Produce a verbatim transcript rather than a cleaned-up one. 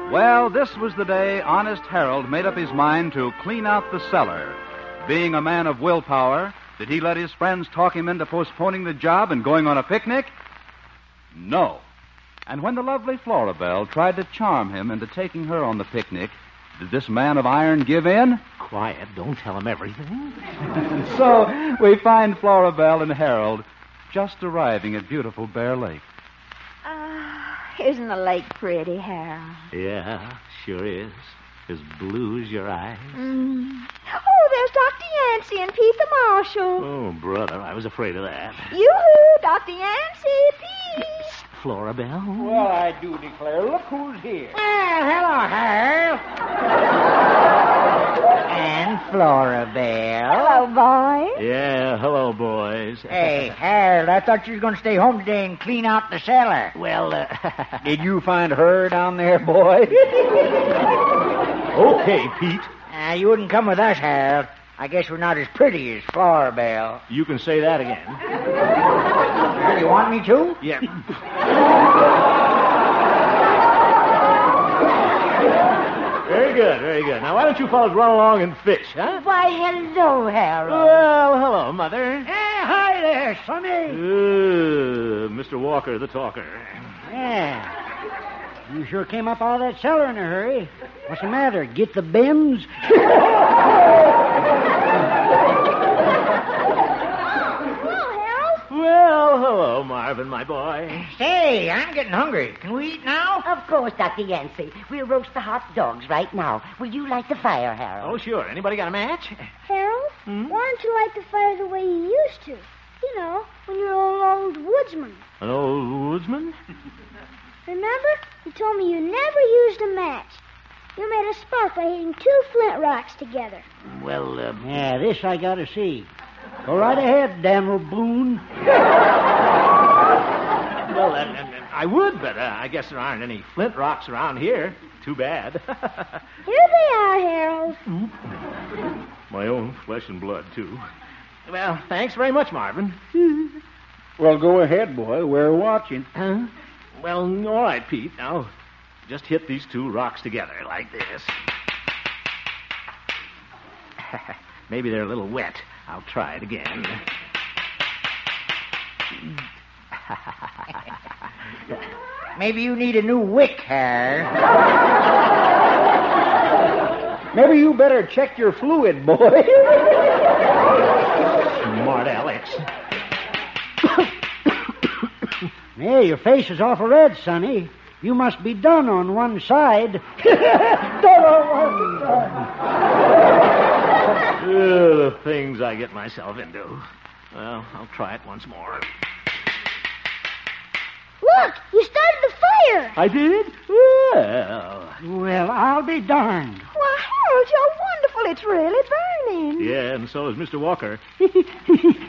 Well, this was the day Honest Harold made up his mind to clean out the cellar. Being a man of willpower, did he let his friends talk him into postponing the job and going on a picnic? No. And when the lovely Florabelle tried to charm him into taking her on the picnic, did this man of iron give in? Quiet, don't tell him everything. And so we find Florabelle and Harold just arriving at beautiful Bear Lake. Ah, uh, isn't the lake pretty, Harold? Yeah, sure is. As blue as your eyes. Mm. Oh, there's Doctor Yancey and Pete the Marshal. Oh, brother, I was afraid of that. Yoo-hoo, Doctor Yancey, Pete. Florabelle? Well, I do declare. Look who's here. Well, hello, Harold. And Florabelle. Hello, boys. Yeah, hello, boys. Hey, Harold, I thought you were going to stay home today and clean out the cellar. Well, uh... Did you find her down there, boy? Okay, Pete. Uh, you wouldn't come with us, Harold. I guess we're not as pretty as Florabelle. You can say that again. Well, you want me to? Yeah. Very good, very good. Now, why don't you fellas run along and fish, huh? Why, hello, Harold. Well, hello, Mother. Hey, hi there, Sonny. Uh, Mister Walker, the talker. Yeah. You sure came up out of that cellar in a hurry. What's the matter? Get the bends? Well, hello, Marvin, my boy. Say, I'm getting hungry. Can we eat now? Of course, Doctor Yancey. We'll roast the hot dogs right now. Will you light the fire, Harold? Oh, sure. Anybody got a match? Harold, Hmm? why don't you light the fire the way you used to? You know, when you were an old woodsman. An old woodsman? Remember? You told me you never used a match. You made a spark by hitting two flint rocks together. Well, uh... Yeah, this I gotta see. Go right ahead, Daniel Boone. Well, uh, uh, I would, but uh, I guess there aren't any flint rocks around here. Too bad. Here they are, Harold. My own flesh and blood, too. Well, thanks very much, Marvin. Well, go ahead, boy. We're watching. Huh? Well, all right, Pete. Now, just hit these two rocks together like this. Maybe they're a little wet. I'll try it again. Maybe you need a new wick, Harold. Maybe you better check your fluid, boy. Smart Alex. Hey, your face is awful red, Sonny. You must be done on one side. Done on one side. Uh, the things I get myself into. Well, I'll try it once more. Look, you started the fire. I did? Well. Well, I'll be darned. Why, Harold, you're wonderful. It's really burning. Yeah, and so is Mister Walker.